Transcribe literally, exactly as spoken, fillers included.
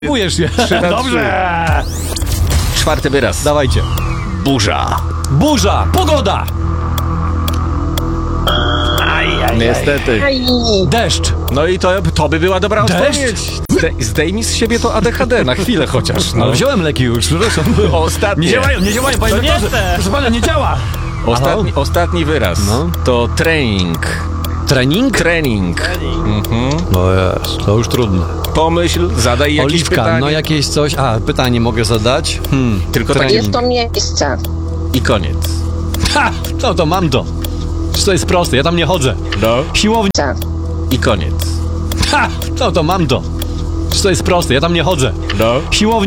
Kupujesz się. Dobrze! Czwarty wyraz. Dawajcie. Burza. Burza, pogoda, Aj, aj, Niestety. deszcz, No i to, to by była dobra Deszcz? odpowiedź. Zdej, zdejmij z siebie to A D H D na chwilę chociaż. no No. wziąłem leki już, przepraszam. Ostatni, Nie działają, nie działają, panie To nie doktorze. te. Proszę pana, nie działa. ostatni, ostatni wyraz. No. To trening. Trening? Trening. Mhm. No jest, to już trudne. Pomyśl, zadaj jakieś Oliwka, pytanie. no jakieś coś. A, pytanie mogę zadać? Hmm. Tylko takie Jest to miejsce. i koniec. Ha! No to mam to. Przecież to jest proste, ja tam nie chodzę. No. Siłownia. I koniec. Ha! No to mam to. Przecież to jest proste, ja tam nie chodzę. No. Siłownia.